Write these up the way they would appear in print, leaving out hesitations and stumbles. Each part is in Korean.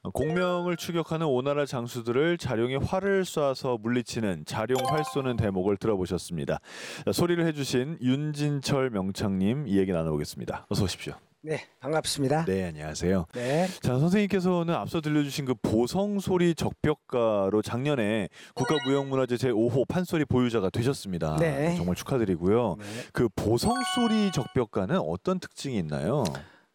공명을 추격하는 오나라 장수들을 자룡이 활을 쏴서 물리치는 자룡 활 쏘는 대목을 들어보셨습니다. 소리를 해주신 윤진철 명창님 이 얘기 나눠보겠습니다. 어서 오십시오. 네, 반갑습니다. 네, 안녕하세요. 네. 자, 선생님께서는 앞서 들려주신 그 보성소리 적벽가로 작년에 국가무형문화재 제5호 판소리 보유자가 되셨습니다. 네. 정말 축하드리고요. 네. 그 보성소리 적벽가는 어떤 특징이 있나요?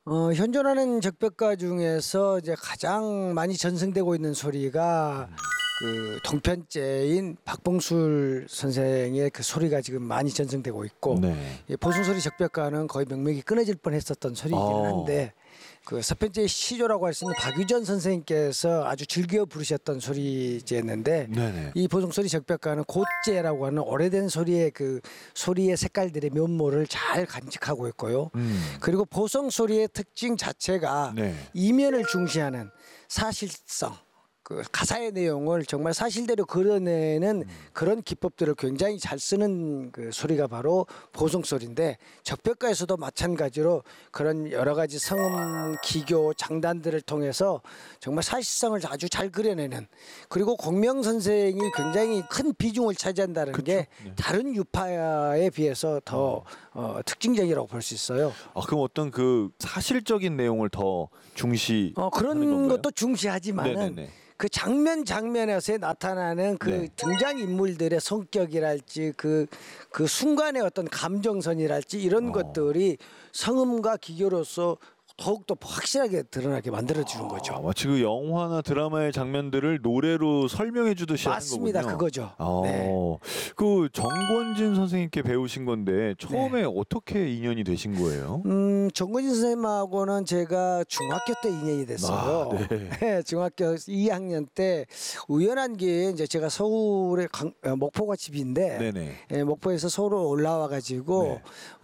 현존하는 적벽가 중에서 이제 가장 많이 전승되고 있는 소리가 그 동편제인 박봉술 선생의 그 소리가 지금 많이 전승되고 있고, 네. 이 보성소리 적벽가는 거의 명맥이 끊어질 뻔했었던 소리이기는 한데, 그 서편제의 시조라고 할 수 있는 박유전 선생님께서 아주 즐겨 부르셨던 소리제였는데, 네네. 이 보성소리 적벽가는 고제라고 하는 오래된 소리의 그 소리의 색깔들의 면모를 잘 간직하고 있고요. 그리고 보성소리의 특징 자체가 네. 이면을 중시하는 사실성, 그 가사의 내용을 정말 사실대로 그려내는 그런 기법들을 굉장히 잘 쓰는 그 소리가 바로 보성소리인데, 적벽가에서도 마찬가지로 그런 여러 가지 성음, 기교, 장단들을 통해서 정말 사실성을 아주 잘 그려내는, 그리고 공명 선생이 굉장히 큰 비중을 차지한다는 게 네. 다른 유파에 비해서 더 특징적이라고 볼 수 있어요. 그럼 어떤 그 사실적인 내용을 더 중시 그런 것도 중시하지만은 네네네. 그 장면에서 나타나는 그 네. 등장 인물들의 성격이랄지 그 순간의 어떤 감정선이랄지 이런 것들이 성음과 기교로서 더욱더 확실하게 드러나게 만들어주는 거죠. 마치 그 영화나 드라마의 장면들을 노래로 설명해 주듯이 맞습니다. 하는 거군요. 그거죠. 네. 그 정권진 선생님께 배우신 건데 처음에 어떻게 인연이 되신 거예요? 정권진 선생님하고는 제가 중학교 때 인연이 됐어요. 네. 네, 중학교 2학년 때 우연한 기회에 이제 제가 서울의 목포가 집인데, 네네. 예, 목포에서 서울로 올라와 가지고 네.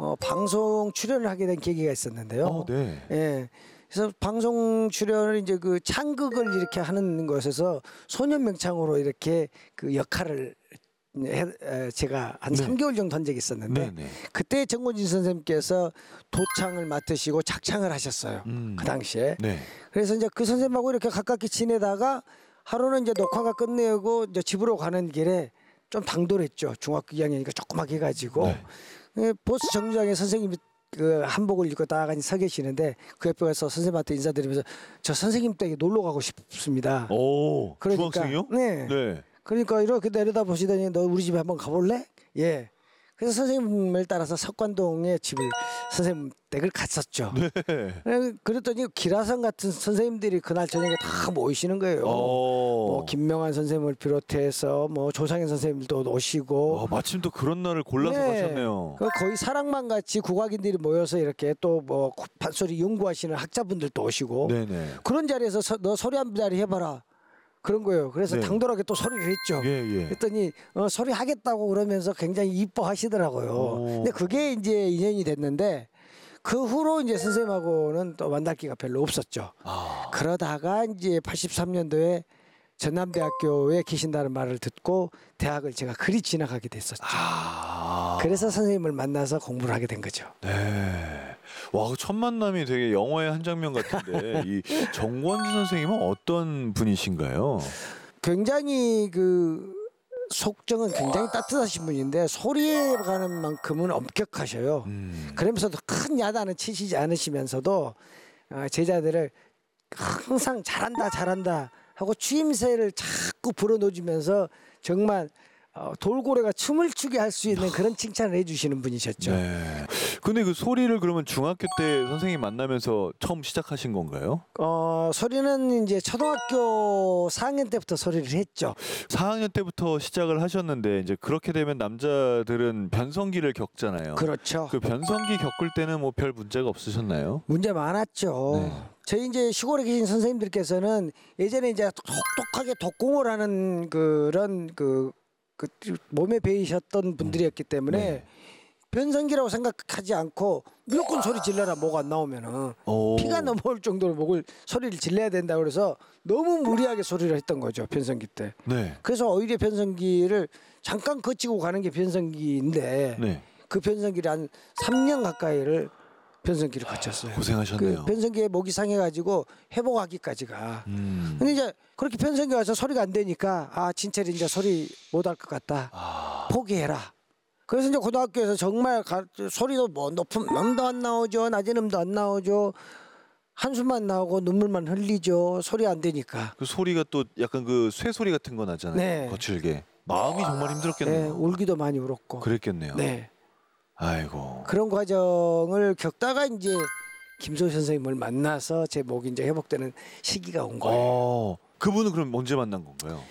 방송 출연을 하게 된 계기가 있었는데요. 네. 예. 그래서 방송 출연을 이제 그 창극을 이렇게 하는 것에서 소년명창으로 이렇게 그 역할을 제가 한 3개월 정도 한 적이 있었는데, 네네. 그때 정권진 선생님께서 도창을 맡으시고 작창을 하셨어요. 그 당시에. 네. 그래서 이제 그 선생님하고 이렇게 가깝게 지내다가 하루는 이제 녹화가 끝내고 이제 집으로 가는 길에 좀 당돌했죠. 중학교 2학년이니까 조그맣게 해가지고. 버스 정류장에 선생님이 그 한복을 입고 나가니 서 계시는데, 그 옆에 가서 선생님한테 인사드리면서 저 선생님 댁에 놀러 가고 싶습니다. 오, 그러니까, 중학생이요? 네. 네. 그러니까 이렇게 내려다 보시더니 너 우리 집에 한번 가볼래? 예. 그래서 선생님을 따라서 석관동에 집을 선생님 댁을 갔었죠. 그랬더니 기라성 같은 선생님들이 그날 저녁에 다 모이시는 거예요. 뭐 김명환 선생님을 비롯해서 뭐 조상현 선생님도 오시고. 마침 또 그런 날을 골라서 가셨네요. 거의 사랑만 같이 국악인들이 모여서 이렇게 또 뭐 판소리 연구하시는 학자분들도 오시고. 네네. 그런 자리에서 너 소리 한 자리 해봐라. 그런 거예요. 그래서 네. 당돌하게 또 소리를 했죠. 예. 그랬더니 소리 하겠다고 그러면서 굉장히 이뻐하시더라고요. 근데 그게 이제 인연이 됐는데, 그 후로 이제 선생님하고는 또 만날 기가 별로 없었죠. 그러다가 이제 83년도에 전남대학교에 계신다는 말을 듣고 대학을 제가 그리 진학하게 됐었죠. 그래서 선생님을 만나서 공부를 하게 된 거죠. 네. 와, 그 첫 만남이 되게 영화의 한 장면 같은데 이 정권진 선생님은 어떤 분이신가요? 굉장히 그 속정은 굉장히 따뜻하신 분인데 소리에 관한 만큼은 엄격하셔요. 그러면서도 큰 야단은 치시지 않으시면서도 제자들을 항상 잘한다 하고 추임새를 자꾸 불어넣어주면서 정말 돌고래가 춤을 추게 할 수 있는 그런 칭찬을 해주시는 분이셨죠. 네. 근데 그 소리를 그러면 중학교 때 선생님 만나면서 처음 시작하신 건가요? 소리는 이제 초등학교 4학년 때부터 소리를 했죠. 4학년 때부터 시작을 하셨는데 이제 그렇게 되면 남자들은 변성기를 겪잖아요. 그렇죠. 그 변성기 겪을 때는 뭐 별 문제가 없으셨나요? 문제 많았죠. 네. 저희 이제 시골에 계신 선생님들께서는 예전에 이제 똑똑하게 독공을 하는 그런 그 몸에 배이셨던 분들이었기 때문에 변성기라고 생각하지 않고 무조건 소리 질러라, 목 안 나오면은 피가 넘어올 정도로 소리를 질러야 된다 그래서 너무 무리하게 소리를 했던 거죠, 변성기 때. 네. 그래서 오히려 변성기를 잠깐 거치고 가는 게 변성기인데 그 변성기를 한 3년 가까이를 변성기를 거쳤어요. 고생하셨네요. 그 변성기에 목이 상해가지고 회복하기까지가. 근데 이제 그렇게 변성기 와서 소리가 안 되니까 아 진철이 이제 소리 못 할 것 같다. 포기해라. 그래서 이제 고등학교에서 정말 소리도 뭐 높은 음도 안 나오죠, 낮은 음도 안 나오죠, 한숨만 나오고 눈물만 흘리죠. 소리 안 되니까. 그 소리가 또 약간 그 쇠소리 같은 거 나잖아요. 네. 거칠게. 마음이 정말 네, 힘들었겠네요. 울기도 많이 울었고. 그랬겠네요. 네. 아이고. 그런 과정을 겪다가 이제 김소 선생님을 만나서 제 목이 이제 회복되는 시기가 온 거예요. 그분은 그럼 언제 만난 건가요?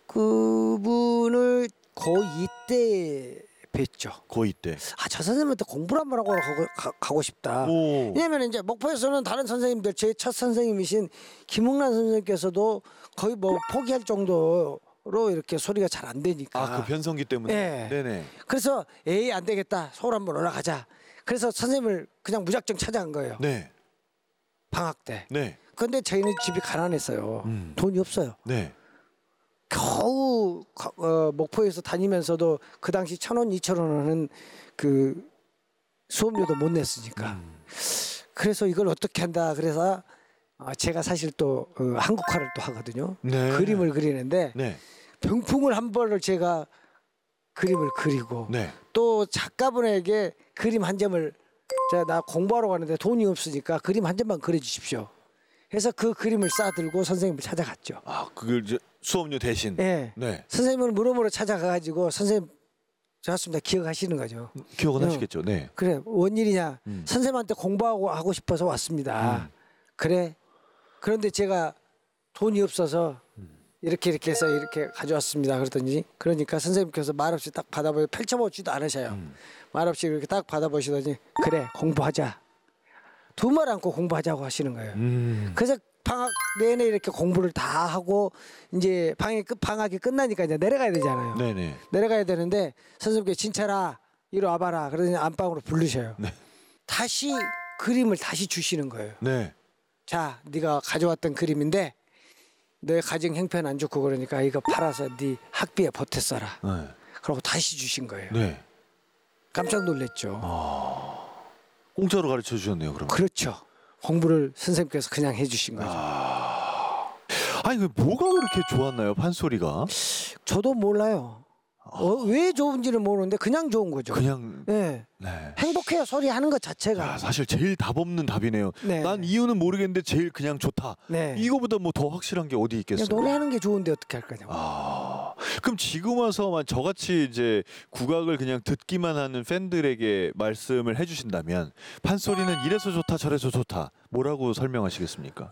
그분을 고2 때 뵀죠. 고2 때. 아, 저 선생님한테 공부를 한번 하고 가고 싶다. 오. 왜냐면 이제 목포에서는 다른 선생님들 제 첫 선생님이신 김웅란 선생님께서도 거의 뭐 포기할 정도로 이렇게 소리가 잘 안 되니까. 그 변성기 때문에. 네. 네네. 그래서 에이 안 되겠다. 서울 한번 올라가자. 그래서 선생님을 그냥 무작정 찾아간 거예요. 네. 방학 때. 네. 근데 저희는 집이 가난했어요. 돈이 없어요. 네. 겨우 목포에서 다니면서도 그 당시 1,000원, 2,000원 하는 그 수업료도 못 냈으니까. 그래서 이걸 어떻게 한다. 그래서 제가 사실 또 한국화를 또 하거든요. 네. 그림을 그리는데 네. 병풍을 한 벌을 제가 그림을 그리고 네. 또 작가분에게 그림 한 점을 제가 나 공부하러 가는데 돈이 없으니까 그림 한 점만 그려주십시오. 해서 그 그림을 싸들고 선생님을 찾아갔죠. 그걸 이제 수업료 대신. 네. 네. 선생님을 물어보러 찾아가가지고 선생님 좋습니다. 기억하시는 거죠. 기억은 하시겠죠. 네. 그래 원일이냐? 선생님한테 공부하고 하고 싶어서 왔습니다. 그래. 그런데 제가 돈이 없어서 이렇게 해서 이렇게 가져왔습니다. 그랬더니 그러니까 선생님께서 말없이 딱 받아보고 펼쳐보지도 않으셔요. 말없이 이렇게 딱 받아보시더니 그래 공부하자. 두 말 않고 공부하자고 하시는 거예요. 그래서 방학 내내 이렇게 공부를 다 하고 이제 방학이 끝나니까 이제 내려가야 되잖아요. 네네. 내려가야 되는데 선생님께 진철아 이리 와봐라. 그러더니 안방으로 부르셔요. 네. 다시 그림을 다시 주시는 거예요. 네. 자, 네가 가져왔던 그림인데 내 가정 형편 안 좋고 그러니까 이거 팔아서 네 학비에 보태 써라. 네. 그러고 다시 주신 거예요. 네. 깜짝 놀랐죠. 공짜로 가르쳐 주셨네요. 그럼. 그렇죠. 공부를 선생님께서 그냥 해주신 거죠. 아니 그 뭐가 그렇게 좋았나요? 판소리가? 저도 몰라요. 왜 좋은지는 모르는데 그냥 좋은 거죠. 그냥. 네. 네. 행복해요. 소리 하는 것 자체가. 사실 제일 답 없는 답이네요. 네. 난 이유는 모르겠는데 제일 그냥 좋다. 네. 이거보다 뭐 더 확실한 게 어디 있겠어요? 그냥 노래하는 게 좋은데 어떻게 할 거냐고. 그럼 지금 와서만 저같이 이제 국악을 그냥 듣기만 하는 팬들에게 말씀을 해주신다면 판소리는 이래서 좋다 저래서 좋다 뭐라고 설명하시겠습니까?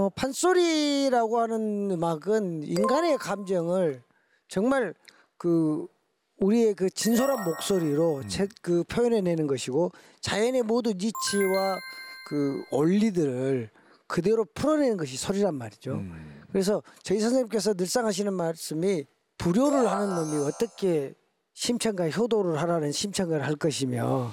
판소리라고 하는 음악은 인간의 감정을 정말 그 우리의 그 진솔한 목소리로 그 표현해내는 것이고 자연의 모든 이치와 그 원리들을 그대로 풀어내는 것이 소리란 말이죠. 그래서 저희 선생님께서 늘상 하시는 말씀이 불효를 하는 놈이 어떻게 심창과 효도를 하라는 심창가를 할 것이며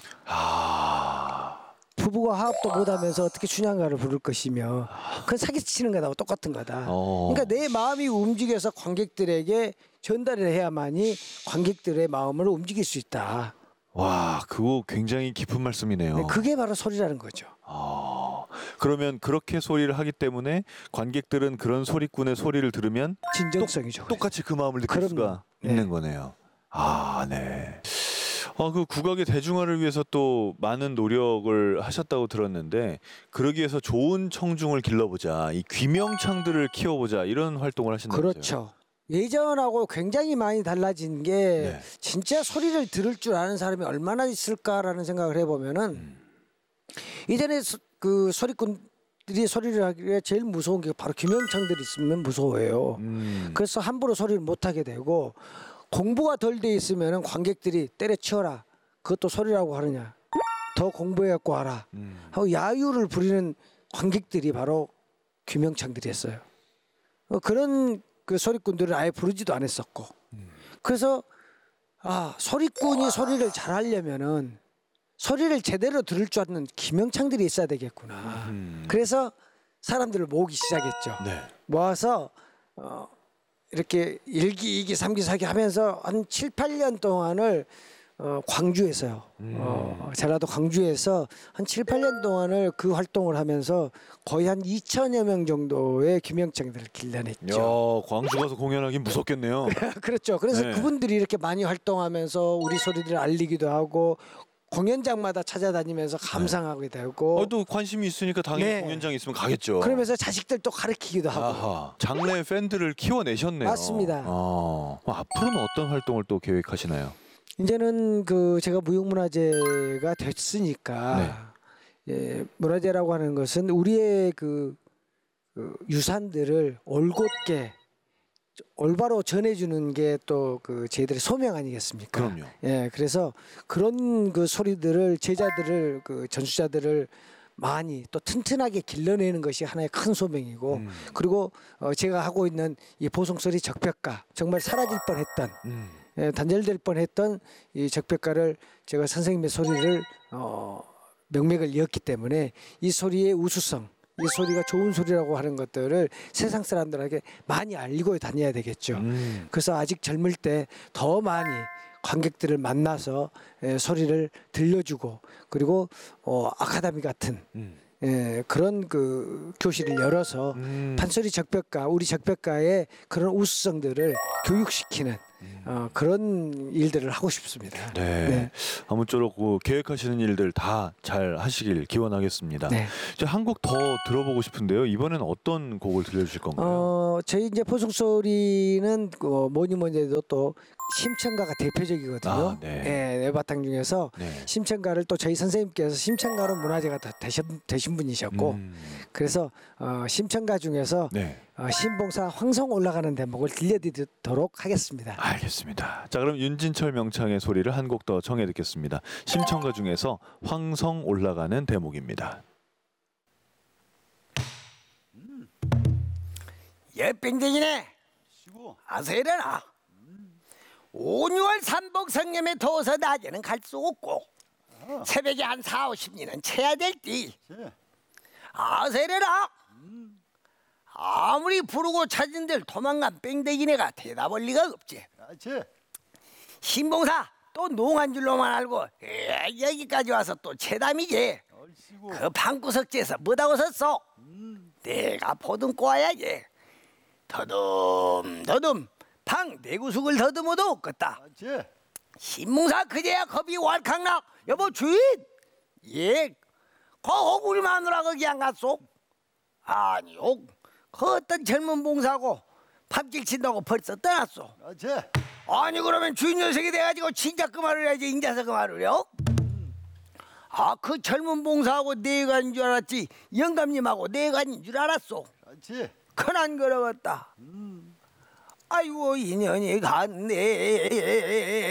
부부가 화합도 못하면서 어떻게 춘향가를 부를 것이며 그건 사기치는 거다 똑같은 거다. 그러니까 내 마음이 움직여서 관객들에게 전달을 해야만이 관객들의 마음을 움직일 수 있다. 와, 그거 굉장히 깊은 말씀이네요. 네, 그게 바로 소리라는 거죠. 그러면 그렇게 소리를 하기 때문에 관객들은 그런 소리꾼의 소리를 들으면 진정성이죠. 똑같이 그 마음을 느낄 그럼요. 수가 네. 있는 거네요. 네. 그 국악의 대중화를 위해서 또 많은 노력을 하셨다고 들었는데 그러기 위해서 좋은 청중을 길러보자, 이 귀명창들을 키워보자 이런 활동을 하신다면서요? 그렇죠. 예전하고 굉장히 많이 달라진 게 네. 진짜 소리를 들을 줄 아는 사람이 얼마나 있을까라는 생각을 해보면은 이전에 그 소리꾼들이 소리를 하기에 제일 무서운 게 바로 귀명창들이 있으면 무서워해요. 그래서 함부로 소리를 못 하게 되고 공부가 덜 돼 있으면은 관객들이 때려치워라. 그것도 소리라고 하느냐. 더 공부해갖고 와라. 하고 야유를 부리는 관객들이 바로 귀명창들이었어요. 그런 그 소리꾼들을 아예 부르지도 않았었고. 그래서 소리꾼이 소리를 잘 하려면은 소리를 제대로 들을 줄 아는 귀명창들이 있어야 되겠구나. 그래서 사람들을 모으기 시작했죠. 네. 모아서 이렇게 1기, 2기, 3기, 4기 하면서 한 7, 8년 동안을 광주에서요. 전라도 광주에서 한 7, 8년 동안을 그 활동을 하면서 거의 한 2천여 명 정도의 김영창들을 길러냈죠. 야, 광주 가서 공연하긴 무섭겠네요. 그렇죠. 그래서 네. 그분들이 이렇게 많이 활동하면서 우리 소리를 알리기도 하고 공연장마다 찾아다니면서 감상하게 되고 또 관심이 있으니까 당연히 네. 공연장 있으면 가겠죠. 그러면서 자식들도 가르치기도 하고 아하, 장래 팬들을 키워내셨네요. 맞습니다. 앞으로는 어떤 활동을 또 계획하시나요? 이제는 제가 무형문화재가 됐으니까 예, 문화재라고 하는 것은 우리의 그 유산들을 올곧게 올바로 전해주는 게 또 저희들의 소명 아니겠습니까? 그럼요. 예, 그래서 그런 소리들을 제자들을 전수자들을 많이 또 튼튼하게 길러내는 것이 하나의 큰 소명이고 그리고 제가 하고 있는 이 보송소리 적벽가 정말 사라질 뻔했던 단절될 뻔했던 이 적벽가를 제가 선생님의 소리를 명맥을 이었기 때문에 이 소리의 우수성, 이 소리가 좋은 소리라고 하는 것들을 세상 사람들에게 많이 알리고 다녀야 되겠죠. 그래서 아직 젊을 때 더 많이 관객들을 만나서 소리를 들려주고 그리고 아카데미 같은 그런 교실을 열어서 판소리 적벽가, 우리 적벽가의 그런 우수성들을 교육시키는 그런 일들을 하고 싶습니다. 네. 아무쪼록 계획하시는 일들 다 잘 하시길 기원하겠습니다. 네. 이제 한 곡 더 들어보고 싶은데요. 이번엔 어떤 곡을 들려주실 건가요? 저희 이제 보송소리는 뭐니 해도 또 심청가가 대표적이거든요. 네바탕 중에서 네. 심청가를 또 저희 선생님께서 심청가로 문화재가 되신 분이셨고 그래서 심청가 중에서 신봉사 황성 올라가는 대목을 들려드리도록 하겠습니다. 알겠습니다. 자, 그럼 윤진철 명창의 소리를 한 곡 더 청해 듣겠습니다. 심청가 중에서 황성 올라가는 대목입니다. 예, 뺑댕이네. 아서 일어나. 5, 6월 삼복성념에 더워서 낮에는 갈 수 없고 새벽에 한 4, 50리는 채야 될띠. 아서 일어나. 아무리 부르고 찾은들 도망간 뺑댕이네가 대답할 리가 없지. 신봉사 또 농한 줄로만 알고 여기까지 와서 또 채담이지. 그 방구석지에서 뭐다고 섰어? 내가 보듬 꼬아야지. 더듬 방 내구숙을 더듬어도 없겠다. 신봉사 그제야 겁이 왈칵나. 여보 주인, 예, 우리 마누라 거기 안 갔소? 아니요, 그 어떤 젊은 봉사고 밥길 친다고 벌써 떠났소. 아니 그러면 주인 녀석이 돼가지고 진짜 그 말을 해야지 인자서 그 말을 해요? 그 젊은 봉사하고 내가 간인 줄 알았지 영감님하고 내가 간인 줄 알았소. 큰안 그러겠다. 아이고 인연이 갔네.